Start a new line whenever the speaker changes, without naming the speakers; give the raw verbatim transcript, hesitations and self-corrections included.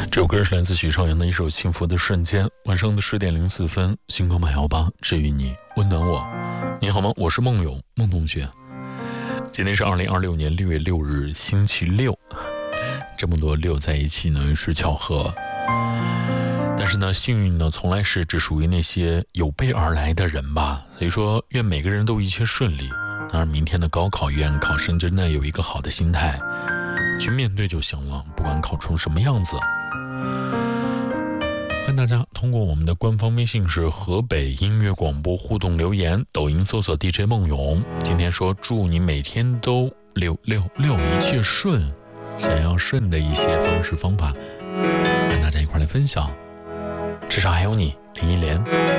这首歌是来自许绍洋的一首《幸福的瞬间》。晚上的十点零四分，星光马幺八治愈你，温暖我。你好吗？我是孟勇，孟同学。今天是二零二六年六月六日，星期六。这么多六在一起呢，是巧合。但是呢，幸运呢，从来是只属于那些有备而来的人吧。所以说，愿每个人都一切顺利。当然，明天的高考，愿考生真的有一个好的心态去面对就行了，不管考成什么样子。欢迎大家通过我们的官方微信是河北音乐广播互动留言，抖音搜索 D J 孟勇。今天说祝你每天都六六六一切顺，想要顺的一些方式方法，欢迎大家一块来分享。至少还有你林忆莲。